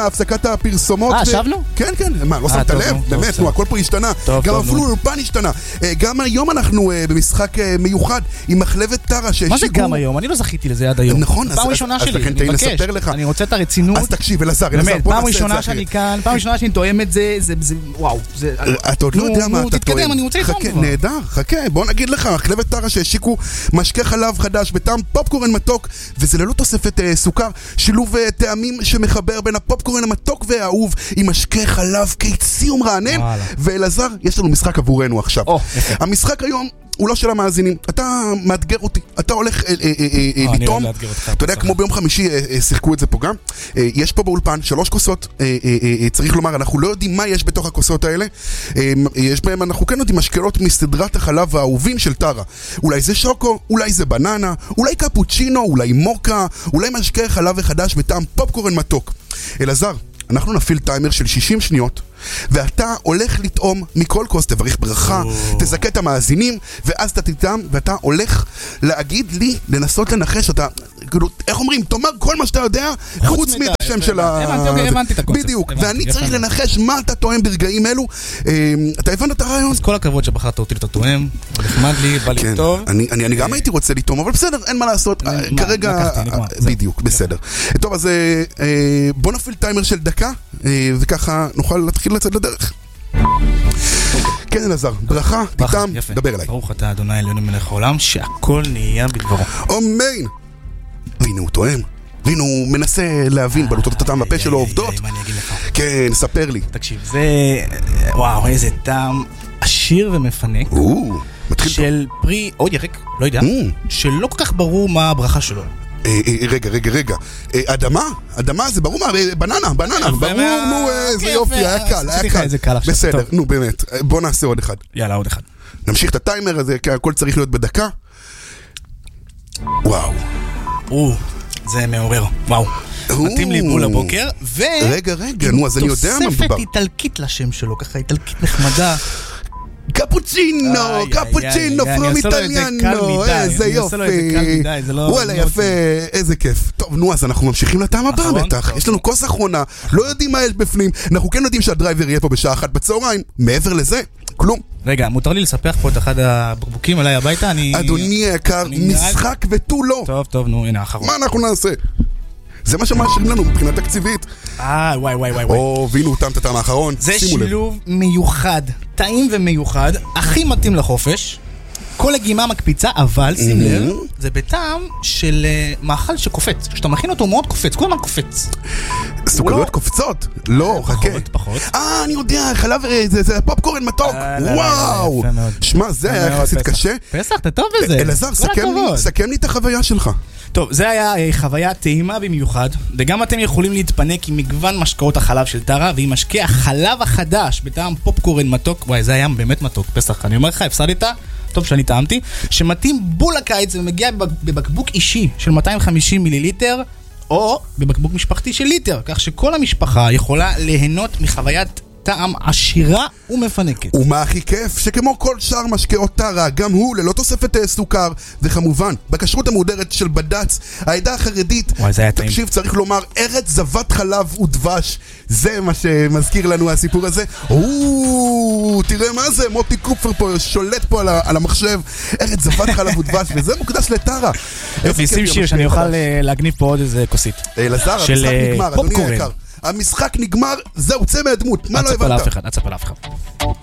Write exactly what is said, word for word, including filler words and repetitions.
הפסקת הפרסומות. אה, שבנו? כן, כן, מה, לא שמת לב? באמת, נו, הכל פה השתנה. גם אפילו אולפן השתנה. גם היום אנחנו במשחק מיוחד עם מחלבת טרה. מה זה גם היום? אני לא זכיתי לזה עד היום. נכון, פעם ראשונה שלי, אני מבקש. אני רוצה את הרצינות. אז תקשיב, אלעזר, אלעזר, באמת, פעם ראשונה שאני כאן, פעם ראשונה שאני תואם את זה, זה, וואו. אתה עוד לא יודע מה אתה תואם. תתקדם, אני רוצה לתאום כבר. נהדר, חכה, בוא נגיד לך, מחלבת טרה שהשיקו משקה חלב חדש בטעם פופקורן מתוק, וזה ללא תוספת סוכר, שילוב טעמים שמחבר בין הפופקורן המתוק והאהוב עם משקה חלב קיצי ומרענן. ואלעזר, יש לנו משחק עבורנו עכשיו. המשחק היום הוא לא של המאזינים, אתה מאתגר אותי, אתה הולך לטום, אתה יודע, כמו ביום חמישי שיחקו את זה פה גם, יש פה באולפן שלוש כוסות, צריך לומר, אנחנו לא יודעים מה יש בתוך הכוסות האלה, יש בהם, אנחנו כן יודעים משקלות מסדרת החלב האהובים של טרה, אולי זה שוקו, אולי זה בננה, אולי קפוצ'ינו, אולי מוקה, אולי משקה חלב וחדש בטעם פופקורן מתוק. אלעזר, אנחנו נפיל טיימר של שישים שניות, ואתה הולך לטעום מכל כוס, תבריך ברכה, תזכה את המאזינים, ואז אתה תטעם, ואתה הולך להגיד לי, לנסות לנחש, אתה, איך אומרים, תאמר כל מה שאתה יודע, חוץ מאת השם של ה... הבנתי את הקונספט. בדיוק, ואני צריך לנחש מה אתה טועם ברגעים אלו. אתה הבנת את הרעיון? אז כל הכבוד שבחרת אותי אתה טועם, נחמד לי, בא לי טוב. אני גם הייתי רוצה לטעום, אבל בסדר, אין מה לעשות. כרגע, בדיוק, בסדר. טוב, אז בוא נפיל טיימר של דקה, וככה נוכל להתחיל לצאת לדרך. כן, אלעזר, ברכה, תטעם, דבר אליי. ברוך אתה אדוני אלוהינו מלך העולם, שהכל נהיה בדברו. אמן. והנה הוא טועם, והנה הוא מנסה להבין בלוטות הטעם בפה שלו עובדות. מה אני אגיד לך? כן, ספר לי. תקשיב, זה, וואו, איזה טעם עשיר ומפנק. של פרי, עוד ירק, לא יודע, שלא כל כך ברור מה הברכה שלו. רגע, רגע, רגע. אדמה? אדמה זה ברור מה? בננה, בננה. ברור, נו, איזה יופי, היה קל, היה קל. בסדר, נו, באמת. בוא נעשה עוד אחד. יאללה, עוד אחד. נמשיך את הטיימר הזה, כי הכל צריך להיות בדקה. וואו. או, זה מעורר. וואו. מתאים לי בול הבוקר, ו... רגע, רגע, נו, אז אני יודע מה מדובר. תוספת איטלקית לשם שלו, ככה איטלקית נחמדה. קפוצ'ינו, קפוצ'ינו, פרום איטליאנו, איזה יופי, וואלה יפה, איזה כיף. טוב, נו, אז אנחנו ממשיכים לטעם הבא בטח, יש לנו כוס אחרונה, לא יודעים מה יש בפנים, אנחנו כן יודעים שהדרייבר יהיה פה בשעה אחת בצהריים, מעבר לזה, כלום. רגע, מותר לי לספח פה את אחד הבקבוקים עליי הביתה, אני... אדוני היקר, משחק ותו לא. טוב, טוב, נו, הנה האחרון. מה אנחנו נעשה? זה מה שמאשרים לנו מבחינה תקציבית. אה, וואי, וואי, וואי. או, והנה אותם את הטעם האחרון. זה שילוב מיוחד, טעים ומיוחד, הכי מתאים לחופש. כל הגימה מקפיצה, אבל שים לב, זה בטעם של מאכל שקופץ. כשאתה מכין אותו מאוד קופץ, כל הזמן קופץ. סוכריות קופצות? לא, חכה. פחות, פחות. אה, אני יודע, חלב, זה פופקורן מתוק. וואו. שמע, זה היה יחסית קשה. פסח, אתה טוב בזה. אלעזר, סכם לי את החוויה שלך. טוב, זה היה חוויה טעימה במיוחד, וגם אתם יכולים להתפנק עם מגוון משקאות החלב של טרה, ועם משקה החלב החדש בטעם פופקורן מתוק. וואי, זה היה באמת מתוק, פסח. אני אומר לך, הפסדת? טוב שאני טעמתי, שמתאים בול הקיץ ומגיע בבקבוק אישי של מאתיים וחמישים מיליליטר, או בבקבוק משפחתי של ליטר, כך שכל המשפחה יכולה ליהנות מחוויית טעם עשירה ומפנקת. ומה הכי כיף? שכמו כל שאר משקאות טרה, גם הוא ללא תוספת סוכר, וכמובן, בכשרות המהודרת של בד"ץ, העדה החרדית, תקשיב, צריך לומר, ארץ זבת חלב ודבש, זה מה שמזכיר לנו הסיפור הזה. או, תראה מה זה, מוטי קופר פה, שולט פה על המחשב, ארץ זבת חלב ודבש, וזה מוקדש לטרה. יופי, שים שיר שאני אוכל להגניב פה עוד איזה כוסית. אלעזר, המשחק נגמר, אדוני היקר. המשחק נגמר, זהו, צא מהדמות, מה לא הבנת? אצפה לאף אחד.